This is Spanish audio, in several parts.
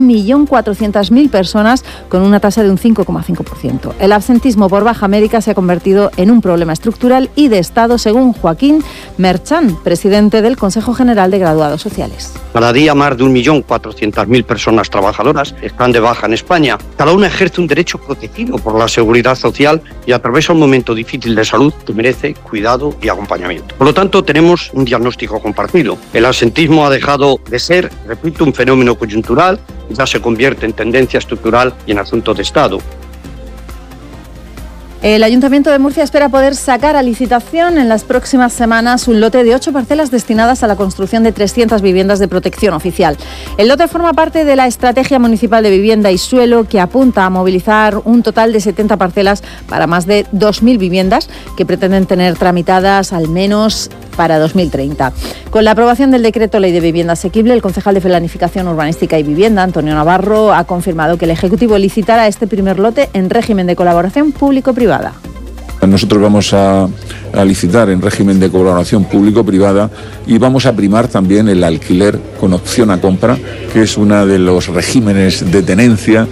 1.400.000 personas, con una tasa de un 5,5%. El absentismo por baja médica se ha convertido en un problema estructural y de Estado, según Joaquín Merchan, presidente del Consejo General de Graduados Sociales. Cada día más de 1.400.000 personas trabajadoras están de baja en España. Cada una ejerce un derecho protegido por la Seguridad Social y atraviesa un momento difícil de salud que merece cuidado y acompañamiento. Por lo tanto, tenemos un diagnóstico compartido. El absentismo ha dejado de ser, repito, un fenómeno coyuntural, ya se convierte en tendencia estructural y en asunto de Estado. El Ayuntamiento de Murcia espera poder sacar a licitación en las próximas semanas un lote de 8 parcelas destinadas a la construcción de 300 viviendas de protección oficial. El lote forma parte de la Estrategia Municipal de Vivienda y Suelo, que apunta a movilizar un total de 70 parcelas para más de 2.000 viviendas que pretenden tener tramitadas al menos para 2030. Con la aprobación del Decreto Ley de Vivienda Asequible, el concejal de Planificación Urbanística y Vivienda, Antonio Navarro, ha confirmado que el Ejecutivo licitará este primer lote en régimen de colaboración público-privada. Nosotros vamos a licitar en régimen de colaboración público-privada y vamos a primar también el alquiler con opción a compra, que es uno de los regímenes de tenencia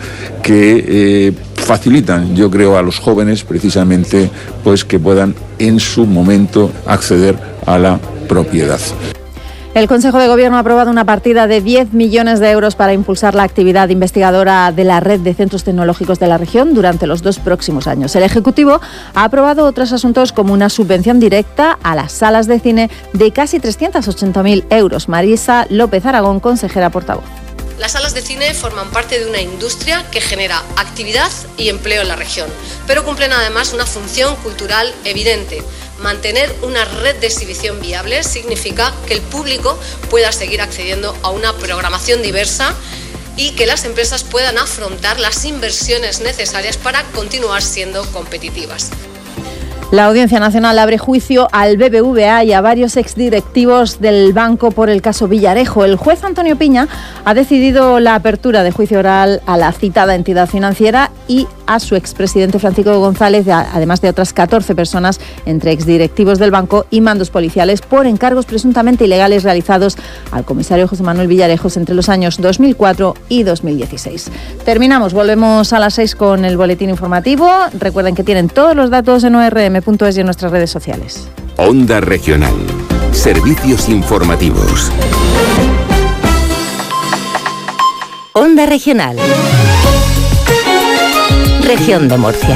que facilitan, yo creo, a los jóvenes precisamente pues que puedan en su momento acceder a la propiedad. El Consejo de Gobierno ha aprobado una partida de 10 millones de euros para impulsar la actividad investigadora de la red de centros tecnológicos de la región durante los 2 próximos años. El Ejecutivo ha aprobado otros asuntos como una subvención directa a las salas de cine de casi 380.000 euros. Marisa López Aragón, consejera portavoz. Las salas de cine forman parte de una industria que genera actividad y empleo en la región, pero cumplen además una función cultural evidente. Mantener una red de exhibición viable significa que el público pueda seguir accediendo a una programación diversa y que las empresas puedan afrontar las inversiones necesarias para continuar siendo competitivas. La Audiencia Nacional abre juicio al BBVA y a varios exdirectivos del banco por el caso Villarejo. El juez Antonio Piña ha decidido la apertura de juicio oral a la citada entidad financiera y a su expresidente Francisco González, además de otras 14 personas, entre exdirectivos del banco y mandos policiales, por encargos presuntamente ilegales realizados al comisario José Manuel Villarejos entre los años 2004 y 2016. Terminamos, volvemos a las 6 con el boletín informativo. Recuerden que tienen todos los datos en ORM.es y en nuestras redes sociales. Onda Regional. Servicios informativos. Onda Regional. Región de Murcia.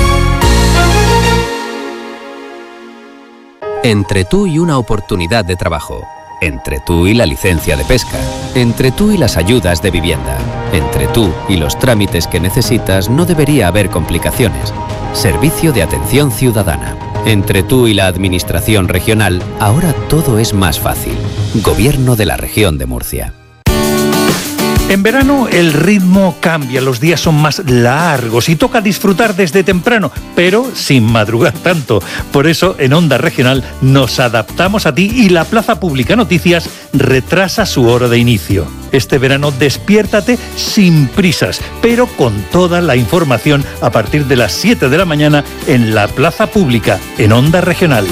Entre tú y una oportunidad de trabajo. Entre tú y la licencia de pesca. Entre tú y las ayudas de vivienda. Entre tú y los trámites que necesitas no debería haber complicaciones. Servicio de Atención Ciudadana. Entre tú y la Administración Regional, ahora todo es más fácil. Gobierno de la Región de Murcia. En verano el ritmo cambia, los días son más largos y toca disfrutar desde temprano, pero sin madrugar tanto. Por eso en Onda Regional nos adaptamos a ti y la Plaza Pública Noticias retrasa su hora de inicio. Este verano despiértate sin prisas, pero con toda la información a partir de las 7 de la mañana en la Plaza Pública, en Onda Regional.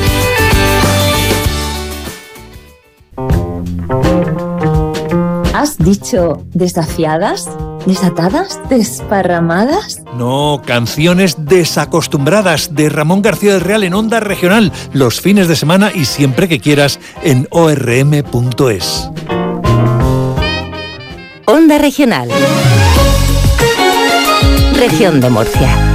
¿Has dicho desafiadas? ¿Desatadas? ¿Desparramadas? No, canciones desacostumbradas de Ramón García del Real en Onda Regional, los fines de semana y siempre que quieras en orm.es. Onda Regional. Región de Murcia.